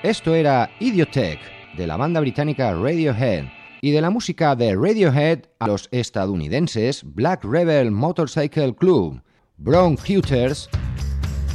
Esto era Idiotech, de la banda británica Radiohead, y de la música de Radiohead a los estadounidenses Black Rebel Motorcycle Club, Bronx Hooters